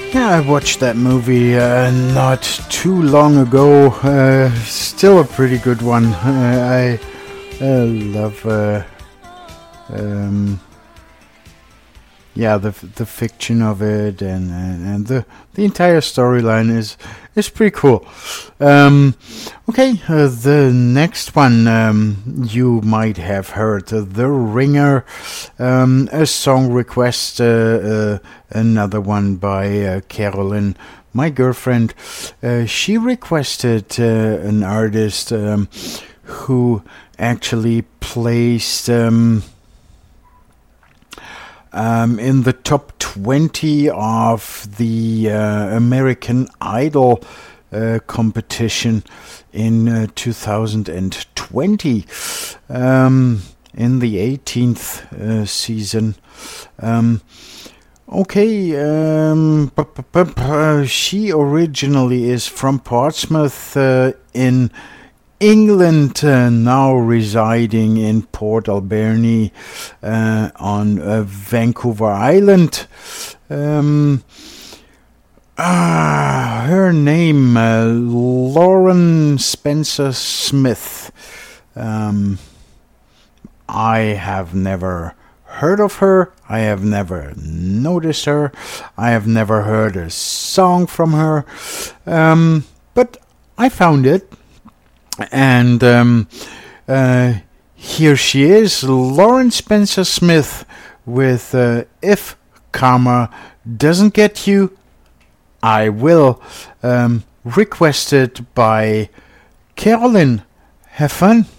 Yeah, I watched that movie not too long ago. Still a pretty good one. I love um, the fiction of it, and the entire storyline is pretty cool. Okay, the next one you might have heard, The Ringer, a song request, another one by Carolyn, my girlfriend. She requested an artist who actually placed in the top 20 of the American Idol competition in 2020, in the 18th season. She originally is from Portsmouth in England, now residing in Port Alberni on Vancouver Island. Her name, Lauren Spencer Smith. I have never heard of her. I have never noticed her. I have never heard a song from her. But I found it. And here she is, Lauren Spencer Smith, with If Karma Doesn't Get You, I Will, requested by Carolyn. Have fun.